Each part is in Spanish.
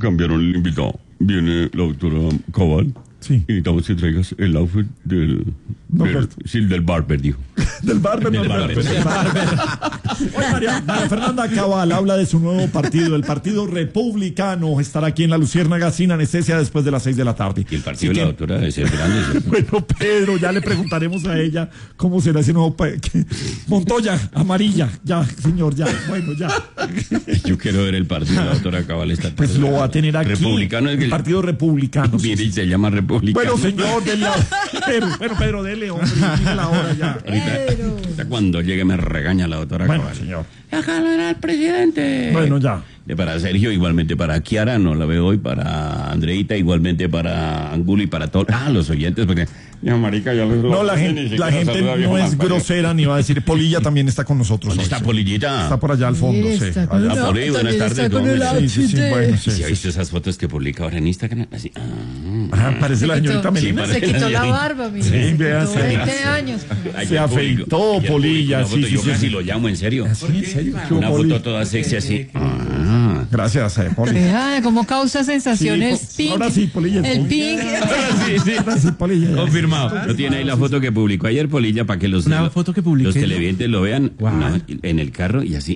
cambiaron el invitado. Viene la doctora Cabal. Sí. Y necesitamos que traigas el outfit del barber, dijo. Del barber, Del no, barber. del barber. Oye, María Fernanda Cabal habla de su nuevo partido, el Partido Republicano. Estará aquí en La Luciérnaga sin anestesia después de las 6 de la tarde. Y el partido de la doctora debe ser grande. ¿Sí? Bueno, Pedro, ya le preguntaremos a ella cómo será ese nuevo... Montoya, amarilla, ya, señor, ya, bueno, ya. Yo quiero ver el partido de la doctora Cabal. Pues lo va a tener aquí. Republicano es el Partido Republicano. Mire, y se llama Republicano. Bueno, señor, dele Pedro, dele, hombre, dile la hora ya. Ahorita cuando llegue me regaña la doctora Bueno, Cabal. señor. Déjalo era el presidente. Bueno, ya. Para Sergio, igualmente para Kiara, no la veo hoy, para Andreita, igualmente para Angulo y para todos. Los oyentes, porque... No, marica, ya no, la gente no es grosera ni va a decir. Polilla también está con nosotros. ¿Dónde está Polillita? Está por allá al fondo, sí. Allá. Poli, buenas tardes. Sí, bueno, sí. ¿Sí ha visto esas fotos que publica ahora en Instagram? Así. Parece la señorita Melina. Se quitó la barba, mira. Sí, vea, 20 años. Se afeitó Polilla, sí. Yo casi lo llamo en serio. ¿En serio? Una foto toda sexy así. Gracias, Poli. ¿Cómo causa sensaciones pink? Ahora sí, Polilla. El pink. Ahora sí, Polilla. Confirmado. ¿No tiene ahí la foto que publicó ayer Polilla para que los televidentes lo vean? No, en el carro y así.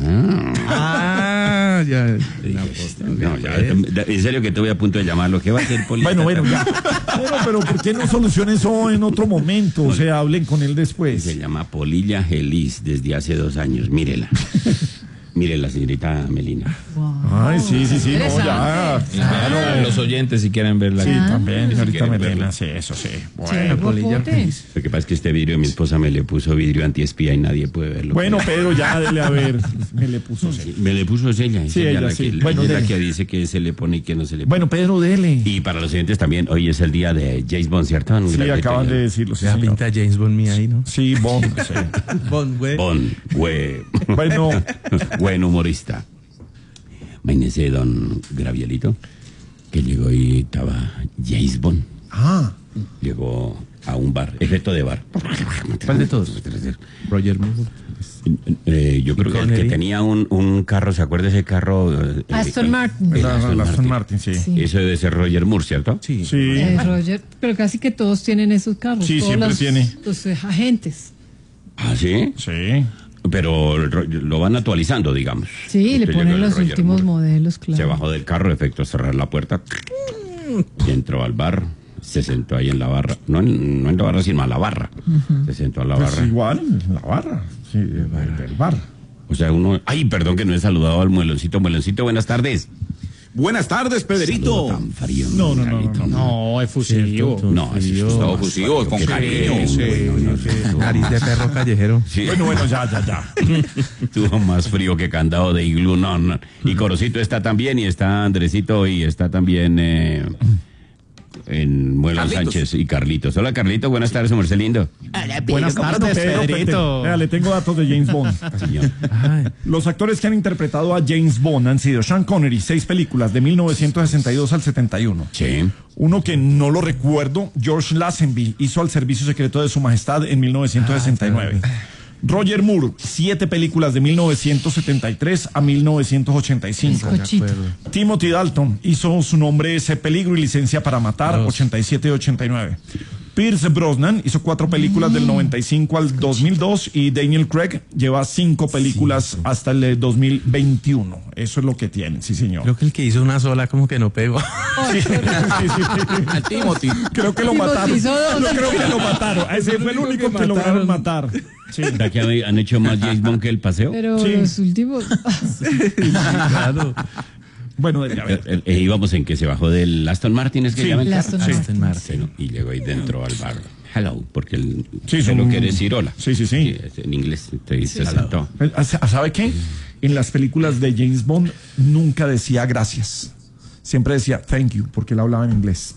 Ya. No, ya, en serio que estoy a punto de llamarlo. ¿Qué va a hacer Polilla? Bueno, ya. Pero ¿por qué no solucionen eso en otro momento? O sea, hablen con él después. Se llama Polilla Gelis desde hace 2 años. Mírela. Mire la señorita Melina. Wow. Ay, sí. No, ya. Claro, los oyentes si quieren verla. Sí, también, señorita quieren Melina. verla. Sí, eso sí. Bueno, Bueno, Lo que pasa es que este vidrio mi esposa me le puso vidrio antiespía y nadie puede verlo. bueno, Pedro, ya dele a ver. Me le puso. Sí, me le puso ella. Sí, ella la sí. que, Bueno, ella es la dele. que dice que se le pone y que no se le pone. Bueno, Pedro, dele. Y para los oyentes también, hoy es el día de James Bond, ¿cierto? Un Sí, gran acaban detalle. de decirlo. Sí, La señor. pinta James Bond mía ahí, ¿no? Sí, Bond. Sí. Bond, güey. Bond, güey. Bueno, Buen humorista. Imagínese don Gravielito, que llegó y estaba James Bond. Llegó a un bar, efecto de bar. ¿Cuál de todos? Roger Moore. Yo creo que el que tenía un carro, ¿se acuerda ese carro? Aston Martin. El la Aston Martin, sí. Eso debe ser Roger Moore, ¿cierto? Sí. Sí. Roger, pero casi que todos tienen esos carros. Sí, todos siempre tiene. Los agentes. ¿Ah, sí? Sí. Pero lo van actualizando, digamos. Sí, le Usted ponen llegó el los Roger últimos Moore. modelos, claro. Se bajó del carro, efecto cerrar la puerta. Y entró al bar. Se sentó ahí en la barra. No en la barra, sino a la barra. Se sentó a la Pues barra. igual, la barra. Sí, del bar. O sea, uno... Ay, perdón que no he saludado al mueloncito. Mueloncito, buenas tardes. Buenas tardes, Pedrito. Saludo tan frío. No, Carlito. No, efusivo. No, es Todo fusivo, con cariño. Nariz de perro callejero. Sí. Bueno, ya. Tuvo más frío que candado de iglú. No. Y Corocito está también, y está Andresito, y está también en Muelón Carlitos. Sánchez y Carlitos. Hola, Carlitos, buenas tardes, Merced lindo. Buenas tardes, Pedrito. Vea, le tengo datos de James Bond. Señor. Los actores que han interpretado a James Bond han sido Sean Connery, 6 películas, de 1962 al 71. Sí. Uno que no lo recuerdo, George Lazenby, hizo Al Servicio Secreto de Su Majestad en 1969. Roger Moore, 7 películas de 1973 a 1985. Cochito. Timothy Dalton hizo Su nombre es Peligro y Licencia para Matar, 87 y 89. Pierce Brosnan hizo 4 películas del 95 al 2002 y Daniel Craig lleva 5 películas hasta el 2021. Eso es lo que tienen, sí señor. Creo que el que hizo una sola como que no pegó. Sí. A Timothy. Creo que lo Timothy mataron. hizo dos. Yo creo que lo mataron. Ese fue el único que lograron matar. Sí. ¿Verdad que han hecho más James Bond que el paseo? Pero Sí. los últimos. Claro. Bueno, a ver. Íbamos en que se bajó del Aston Martin, ¿es que Sí. llama el El carro? Aston Sí. Martin. Bueno, y llegó ahí dentro al bar. Hello, porque él Sí, se son- lo quiere decir hola. Sí. En inglés se sentó. ¿Sabe qué? En las películas de James Bond nunca decía gracias. Siempre decía thank you, porque él hablaba en inglés.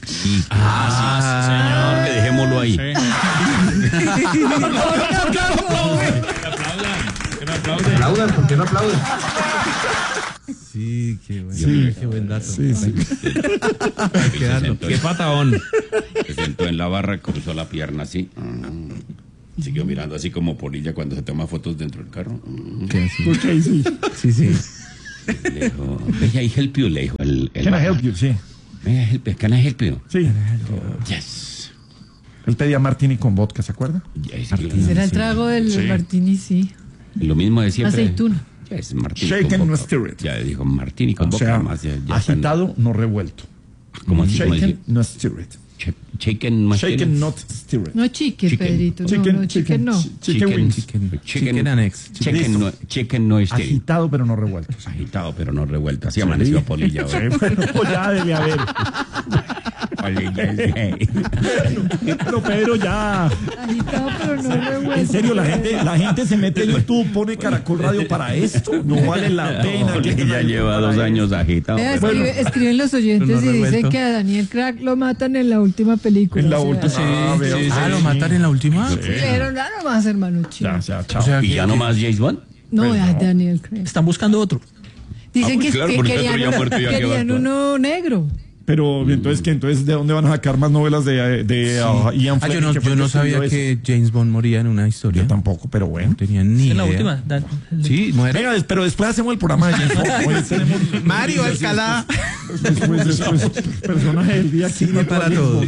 Señor, que dejémoslo ahí. Aplaudan, ¿por qué no aplauden? Sí, qué bueno. Sí. Qué buen dato. Sí. Qué patadón. Se sentó en la barra, cruzó la pierna así. Siguió mirando así como Polilla cuando se toma fotos dentro del carro. ¿Qué? Sí. Ok, sí. Sí. Le dijo, may I help you, le dijo el Can I help you? Sí. Can I help you? Sí. Yes. Él pedía martini con vodka, ¿se acuerda? Yes. Será el trago del Sí. martini, sí. Lo mismo de siempre. Aceituna. Yes, martini Shaken, con no vodka. stirred. Ya dijo martini con O boca sea, más. Ya agitado, no revuelto. ¿Cómo así? ¿Cómo Shaken, así? no stirred. Shaken, más Shaken, not stirred. No chicken, Chicken. Pedrito. No, chicken no. Chicken wings. Chicken annex. Chicken no es Agitado, pero no revuelto. agitado, pero no revuelto. Así amaneció Polilla hoy. Bueno, ya debe haber. Pero Pedro, ya. Agitado, pero no revuelto. En serio, la gente se mete en YouTube, pone Caracol Radio para esto. No vale la pena. Polilla lleva 2 años agitado. Vea, pero- escriben los oyentes Pero no y dicen revuelto. que a Daniel Crack lo matan en la última película. En la o sea, última. Sí, veo, sí, sí. ¿lo matan en la última? Pero nada más, hermano chino. Ya, chao. O sea, ¿Y ya no más James Bond? No, es Daniel Craig. Están buscando otro. Dicen pues que, claro, que porque querían, otro ya muerto, ya que va a querían actuar. uno negro. Pero entonces, ¿qué? Entonces, ¿de dónde van a sacar más novelas de Ian Fleming? yo que fue no el que sabía escribió eso? que James Bond moría en una historia. Yo tampoco, pero bueno. No tenía ni En la idea. última. Sí, muere. Venga, pero después hacemos el programa de James Bond. Hoy tenemos Mario Alcalá. después, personaje del día. Cine para todos.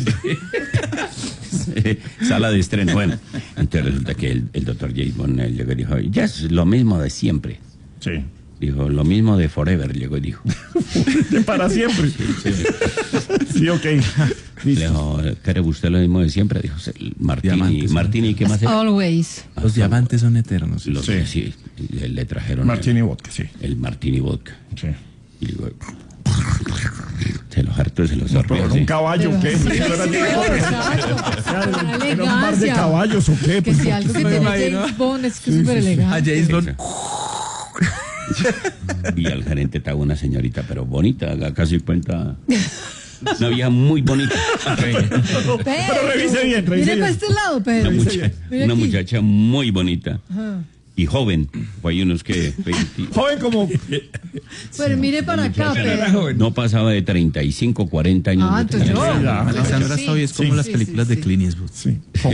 Sala de estreno. Bueno, entonces resulta que el doctor James Bond llegó y dijo, ya es lo mismo de siempre. Sí. Dijo, lo mismo de Forever, llegó y dijo. De para siempre. Sí, ok. Le Listo. dijo, ¿quiere usted lo mismo de siempre? Dijo, Martini, Diamantes, Martini, ¿qué más era? Always. Los diamantes son eternos. Los Sí. sí, le trajeron Martini Vodka, sí. el Martini Vodka. Sí. Y digo, se los hartó, se los Pero sorbió. era ¿sí? un caballo, ¿o qué? Sí, Eso era sí, exacto. Con ¿Era un par de elegancia. caballos o qué? Que Pues, si algo que no, tiene imagino. James Bond es que es súper A elegante. James Bond. Y al gerente estaba una señorita, pero bonita, haga casi cuenta. Una vieja muy bonita. Pedro, revise bien, revise Mire bien. para este lado, Pedro. Mire Una aquí. muchacha muy bonita Ajá. y joven. Pues hay unos que joven como... Pero mire para acá, Pedro. no pasaba de 35, 40 años. Ah, de entonces tener. yo. Ya. Alexandra Sí, Soy es como sí, las sí, películas sí, de sí. Clint Eastwood. Sí.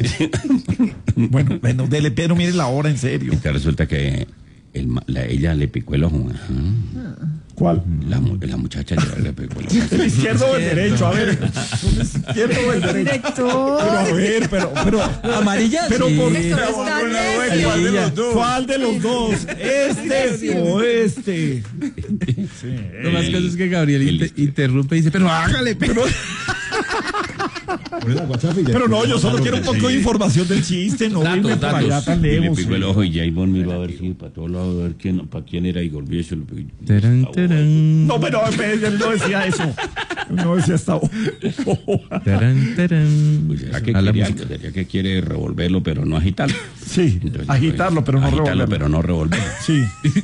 Bueno, dele, Pedro, mire la hora, en serio. Entonces resulta que ella le picó el ojo. Ajá. ¿Cuál? La muchacha le picó el ojo. ¿El izquierdo o el derecho? A ver. ¿El izquierdo o el derecho? Director. Pero a ver, pero... Amarilla. Pero sí. por Director está necio. ¿Cuál de los dos? ¿Cuál de los dos? ¿Este Necio. o este? Lo más caso es que Gabriel interrumpe y dice, pero hágale, pero... Pero no, yo solo quiero un poco de información del chiste, no irme para allá tan Y le lejos. picó el ojo y James Bond miró a ver si para todos lados, a ver para quién era y golpeó eso. Tarán, tarán. No, pero él no decía eso. Él no decía hasta... Tarán, tarán. Pues será que A la quiere música. algo, será que quiere revolverlo, pero no agitarlo. Sí, Entonces, agitarlo, pues, pero no agitarlo, revolverlo. pero no revolverlo. Sí.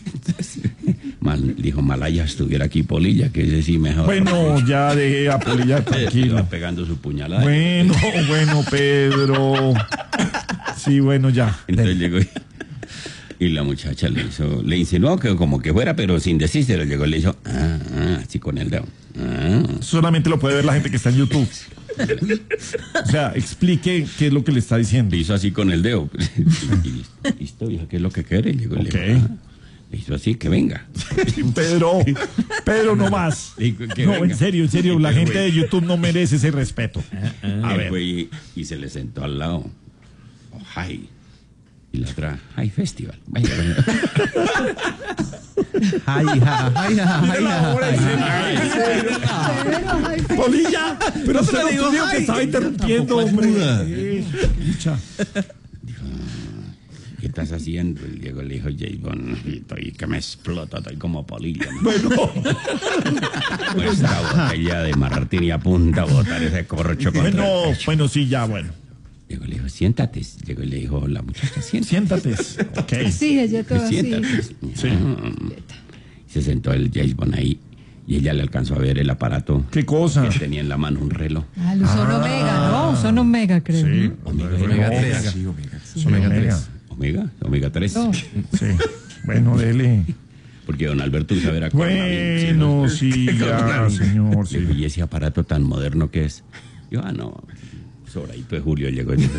Dijo, Malaya estuviera aquí Polilla, que ese sí mejor. Bueno, ya dejé a Polilla Iba tranquilo. pegando su puñalada. Bueno, Pedro. Sí, bueno, ya. Entonces llegó y la muchacha le insinuó que como que fuera, pero sin decírselo. Llegó y le hizo, así con el dedo. Solamente lo puede ver la gente que está en YouTube. O sea, explique qué es lo que le está diciendo. Le hizo así con el dedo. Y listo, hija, ¿qué es lo que quiere? Llegó y Ok. le hizo así, que venga. Pedro, no más. Dijo que No, venga. en serio, la gente de YouTube no merece ese respeto. A Él ver. fue y se le sentó al lado. Oh, hi. Y la otra, hi festival. Vaya, vaya. Ay, ja, ay, ja, ay, ja, ay, ja. Pedro, ay, Polilla, pero usted no dijo que estaba interrumpiendo, hombre. Escucha. ¿Qué estás haciendo? Y Diego le dijo, James Bond, estoy que me explota, estoy como Polilla. Bueno, Pues esta botella de martini a punta a botar ese corcho contra el pecho. bueno, sí, ya, bueno. Diego le dijo, siéntate. Diego le dijo, la muchacha, siéntate. Siéntate. Ok. sí, ella toda así. Siéntate. Sí. Se sentó el James Bond ahí y ella le alcanzó a ver el aparato ¿Qué cosa? que tenía en la mano, un reloj. Ah, son Omega, ¿no? Son Omega, creo. Sí. Omega 3. Sí, Omega. Omega 3. No. Sí. Bueno, dele. Porque don Alberto sabe era Bueno, sí, ya, señor. Le dijo, Sí. y ese aparato tan moderno que es. Yo, no, sobradito de Julio llegó y dijo,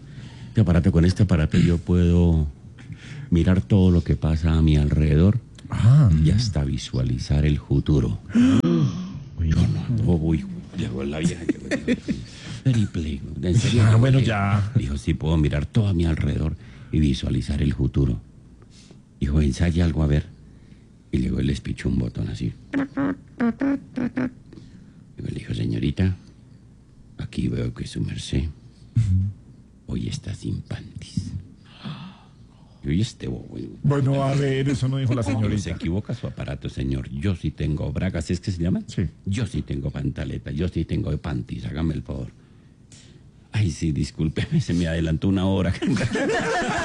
con este aparato yo puedo mirar todo lo que pasa a mi alrededor y hasta visualizar el futuro. Yo no voy. Llegó la vieja. Triple. ¿En serio? Bueno, ya. Dijo, sí, puedo mirar todo a mi alrededor y visualizar el futuro. Dijo, ensaya algo a ver. Y luego él les pichó un botón así. Y le dijo, señorita, aquí veo que su merced hoy está sin panties. Y hoy este bobo. Bueno, a ver, eso no dijo la Se señorita. equivoca su aparato, señor. Yo sí tengo bragas, ¿es que se llaman? Sí. Yo sí tengo pantaleta, yo sí tengo panties, hágame el favor. Ay, sí, discúlpeme, se me adelantó una hora.